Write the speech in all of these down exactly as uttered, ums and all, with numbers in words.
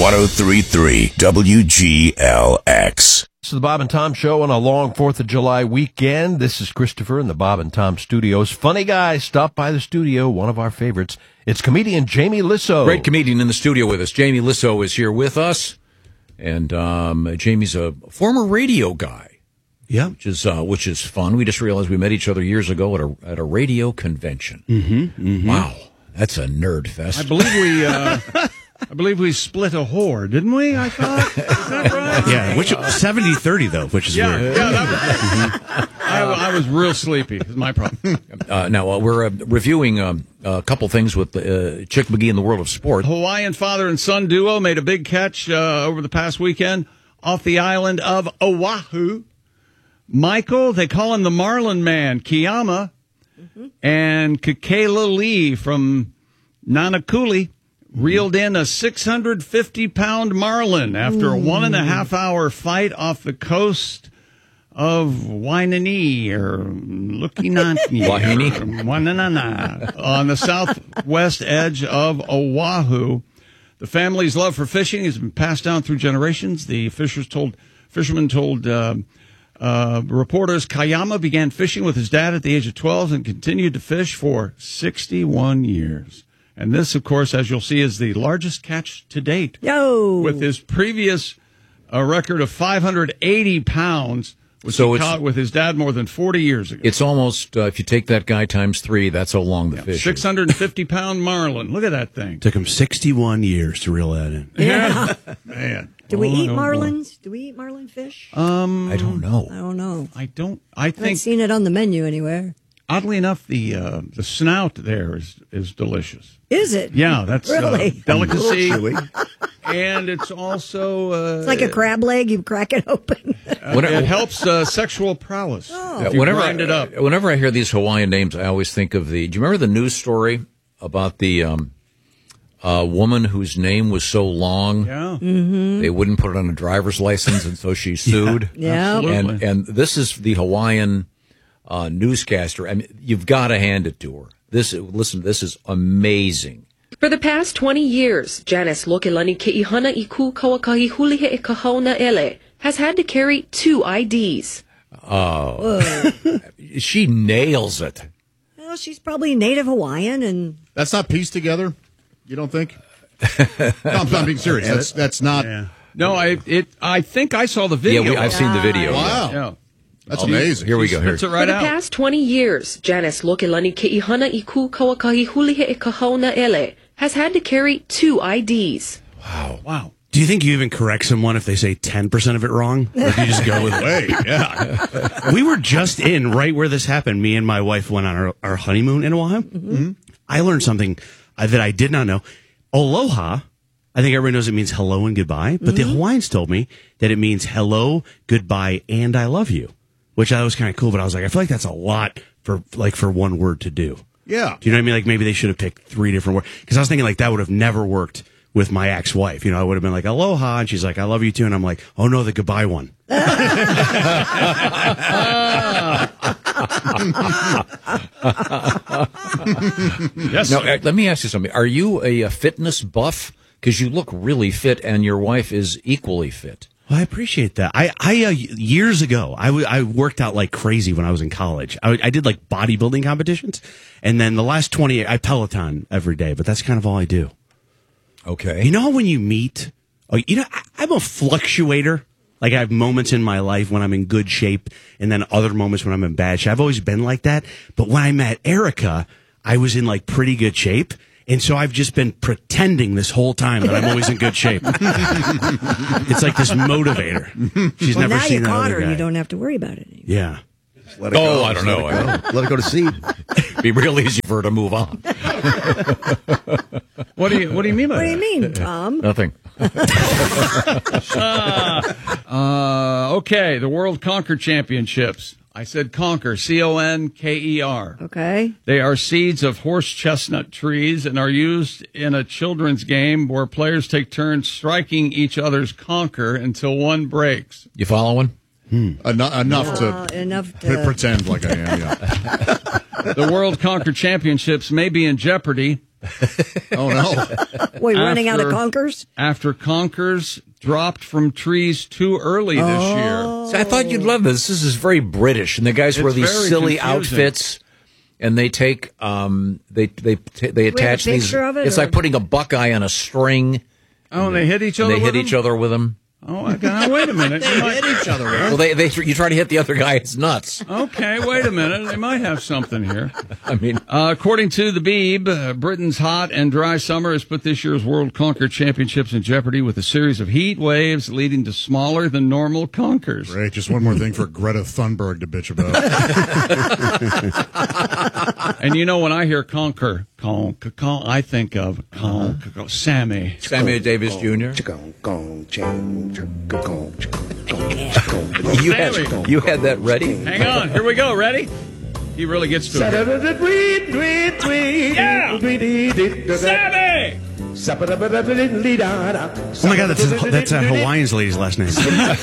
one oh three point three W G L X. This is the Bob and Tom Show on a long fourth of July weekend. This is Christopher in the Bob and Tom studios. Funny guy stopped by the studio, one of our favorites. It's comedian Jamie Lissow. Great comedian in the studio with us. Jamie Lissow is here with us. And um, Jamie's a former radio guy. Yeah. Which is uh, which is fun. We just realized we met each other years ago at a at a radio convention. Mm-hmm, mm-hmm. Wow. That's a nerd fest. I believe we... Uh, I believe we split a whore, didn't we? I thought. Is that right? Yeah, which seventy thirty though, which is yeah, weird. Yeah, that was, I, I was real sleepy. Is my problem. Uh, now uh, we're uh, reviewing um, a couple things with uh, Chick McGee in the world of sport. Hawaiian father and son duo made a big catch uh, over the past weekend off the island of Oahu. Michael, they call him the Marlin Man, Kiyama, mm-hmm. and Kekela Lee from Nanakuli reeled in a six hundred fifty pound marlin after a one and a half hour fight off the coast of Wainini or Lukinani Wahine. Wainana on the southwest edge of Oahu. The family's love for fishing has been passed down through generations. The fishers told fishermen told uh, uh, reporters Kayama began fishing with his dad at the age of twelve and continued to fish for sixty-one years. And this, of course, as you'll see, is the largest catch to date. Yo! With his previous uh, record of five hundred eighty pounds, which So he it's- caught with his dad more than forty years ago. It's almost, uh, if you take that guy times three, that's how long the fish six is. hundred fifty pound marlin. Look at that thing. Took him sixty-one years to reel that in. Yeah. Man. Do we Oh, eat oh, boy. marlins? Do we eat marlin fish? Um, I don't know. I don't know. I don't. I I haven't think, seen it on the menu anywhere. oddly enough, the uh, the snout there is, is delicious. Is it? Yeah, that's Really? uh, delicacy. And it's also... Uh, It's like a crab leg. You crack it open. uh, it helps uh, sexual prowess. Oh. If you whenever grind I, it up. whenever I hear these Hawaiian names, I always think of the. Do you remember the news story about the um, uh, woman whose name was so long Yeah. they wouldn't put it on a driver's license, and so she sued? Yeah. Absolutely. And and this is the Hawaiian uh, newscaster. I mean, you've got to hand it to her. This listen, this is amazing. For the past twenty years, Janice Lokelani Ke'ihana Iku Kawakahihulihe e Kahauna Ele has had to carry two I Ds. Oh, she nails it. Well, she's probably native Hawaiian, and That's not pieced together. You don't think? No, I'm not being serious. That's that's not. Yeah. No, I it. I think I saw the video. Yeah, we, I've seen the video. Wow, Yeah. that's Oh, amazing. Here we go. Here. Spits it For right the out. past twenty years, Janice Lokelani Ke'ihana Iku Kawakahihulihe e Kahauna Ele has had to carry two I Ds. Wow. Do you think you even correct someone if they say ten percent of it wrong? Or do you just go with Hey, yeah. We were just in right where this happened. Me and my wife went on our, our honeymoon in Oahu. Mm-hmm. I learned something uh, that I did not know. Aloha, I think everybody knows it means hello and goodbye, but the Hawaiians told me that it means hello, goodbye, and I love you, which I thought was kind of cool, but I was like, I feel like that's a lot for like for one word to do. Yeah. Do you know what I mean? Like maybe they should have picked three different words. Because I was thinking like that would have never worked with my ex-wife. You know, I would have been like, aloha, and she's like, I love you too. And I'm like, oh no, the goodbye one. Yes. Now, uh, let me ask you something. Are you a, a fitness buff? Because you look really fit, and your wife is equally fit. Well, I appreciate that. I, I uh, years ago, I, w- I worked out like crazy when I was in college. I, I did like bodybuilding competitions, and then the last twenty, I Peloton every day. But that's kind of all I do. Okay. You know how when you meet, oh, you know, I, I'm a fluctuator. Like I have moments in my life when I'm in good shape, and then other moments when I'm in bad shape. I've always been like that. But when I met Erica, I was in like pretty good shape. And so I've just been pretending this whole time that I'm always in good shape. It's like this motivator. She's well, never now seen you that caught other her. guy. You don't have to worry about it anymore. Yeah. Let it Oh, go. I don't Just know. Let it, go. Let it go to seed. Be real easy for her to move on. What do you What do you mean by What do that? you mean, Tom? Nothing. Uh, okay, the World Conquer Championships. I said conquer, C O N K E R. Okay. They are seeds of horse chestnut trees and are used in a children's game where players take turns striking each other's conker until one breaks. You following? Eno- enough Uh, to enough pre- to. pretend like I am. Yeah. The World Conquer Championships may be in jeopardy Oh, no. Wait, running out of After- conkers? After conkers dropped from trees too early this Oh. year. So I thought you'd love this. This is very British, and the guys wear It's these very silly confusing. outfits, and they take um they they t- they attach a these. picture of it, It's or- like putting a buckeye on a string. Oh, and they hit each And other they with hit each them? other with them. Oh, okay. Now, wait a minute. You might- Hit each other. Well, they they you try to hit the other guy. It's nuts. Okay, wait a minute. They might have something here. I mean, Uh, according to the Beeb, uh, Britain's hot and dry summer has put this year's World Conker Championships in jeopardy with a series of heat waves leading to smaller than normal conkers. Great. Just one more thing for Greta Thunberg to bitch about. And you know, when I hear conker, conk, conk, I think of conk, conk, Sammy. Samuel Davis Junior You had you had that ready. Hang on, here we go. Ready? He really gets to it. Yeah! Sammy! Oh my God, that's that's uh, Hawaiian's lady's last name.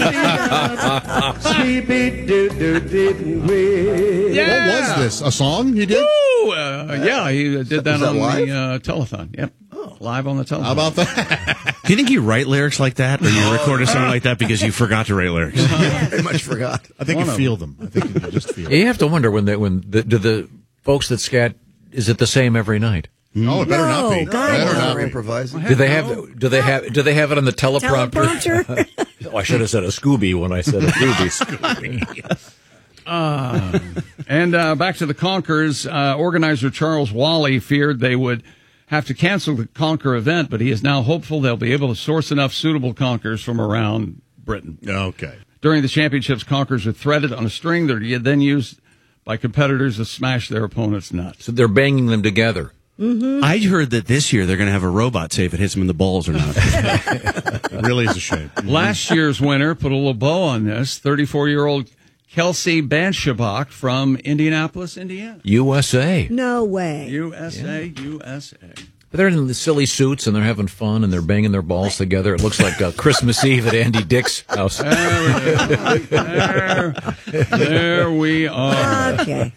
Yeah! What was this? A song he did? Ooh, uh, yeah, he uh, did that Is that on live? the uh, telethon. Yep. Live on the telethon. How about that? Do you think you write lyrics like that, or you record a song like that because you forgot to write lyrics? Very much forgot. I think One you of feel them. I think you can just feel You them. have to wonder when they when the, do the folks that scat is it the same every night? Oh, it better not be. No, God, Better no. not We're be. improvising. Do they have do they have do they have it on the teleprompter? Teleprompter? Oh, I should have said a Scooby when I said a Scooby. And uh, back to the Conkers, uh, organizer Charles Wally feared they would have to cancel the Conker event, but he is now hopeful they'll be able to source enough suitable Conkers from around Britain. Okay. During the championships, Conkers are threaded on a string. They're then used by competitors to smash their opponents' nuts. So they're banging them together. I heard that this year they're going to have a robot say if it hits them in the balls or not. It really is a shame. Last year's winner, put a little bow on this, thirty-four-year-old Kelsey Banshabach from Indianapolis, Indiana. U S A. No way. U S A, U S A. They're in the silly suits and they're having fun and they're banging their balls together. It looks like uh, Christmas Eve at Andy Dick's house. There, there we are. Okay.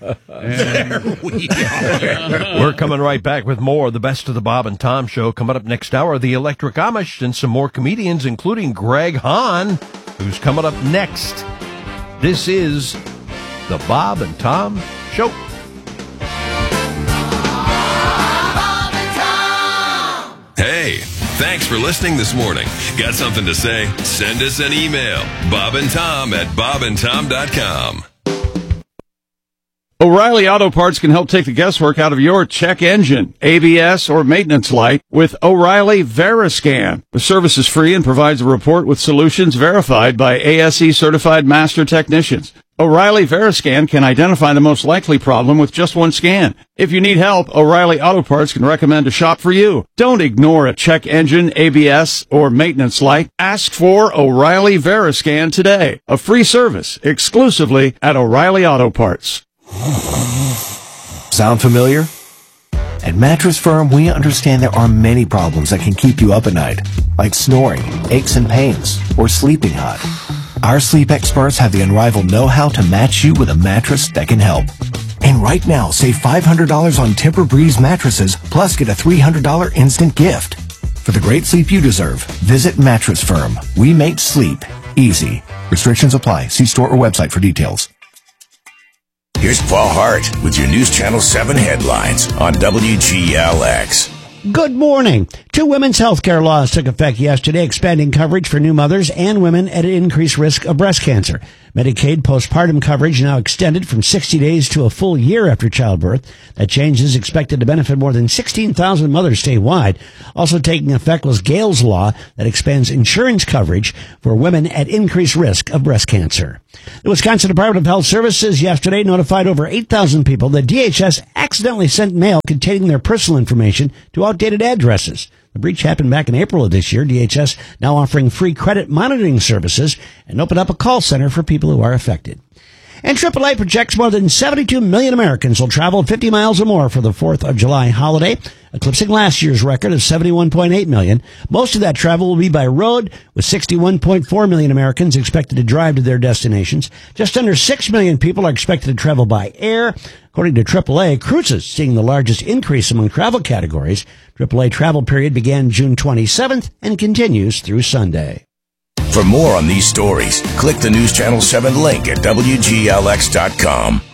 We're coming right back with more of the best of the Bob and Tom Show. Coming up next hour, the Electric Amish and some more comedians, including Greg Hahn, who's coming up next. This is the Bob and Tom Show. Hey, thanks for listening this morning. Got something to say? Send us an email. Bob and Tom at bob and tom dot com. O'Reilly Auto Parts can help take the guesswork out of your check engine, A B S, or maintenance light with O'Reilly Veriscan. The service is free and provides a report with solutions verified by A S E certified master technicians. O'Reilly Veriscan can identify the most likely problem with just one scan. If you need help, O'Reilly Auto Parts can recommend a shop for you. Don't ignore a check engine, A B S, or maintenance light. Ask for O'Reilly Veriscan today. A free service exclusively at O'Reilly Auto Parts. Sound familiar? At Mattress Firm, we understand there are many problems that can keep you up at night, like snoring, aches and pains, or sleeping hot. Our sleep experts have the unrivaled know-how to match you with a mattress that can help. And right now, save five hundred dollars on Tempur-Breeze mattresses, plus get a three hundred dollars instant gift. For the great sleep you deserve, visit Mattress Firm. We make sleep easy. Restrictions apply. See store or website for details. Here's Paul Hart with your News Channel seven headlines on W G L X. Good morning. Two women's health care laws took effect yesterday, expanding coverage for new mothers and women at an increased risk of breast cancer. Medicaid postpartum coverage now extended from sixty days to a full year after childbirth. That change is expected to benefit more than sixteen thousand mothers statewide. Also taking effect was Gale's Law that expands insurance coverage for women at increased risk of breast cancer. The Wisconsin Department of Health Services yesterday notified over eight thousand people that D H S accidentally sent mail containing their personal information to outdated addresses. The breach happened back in April of this year. D H S now offering free credit monitoring services and opened up a call center for people who are affected. And triple A projects more than seventy-two million Americans will travel fifty miles or more for the fourth of July holiday, eclipsing last year's record of seventy-one point eight million. Most of that travel will be by road, with sixty-one point four million Americans expected to drive to their destinations. Just under six million people are expected to travel by air. According to triple A, cruises seeing the largest increase among travel categories. triple A travel period began June twenty-seventh and continues through Sunday. For more on these stories, click the News Channel seven link at W G L X dot com.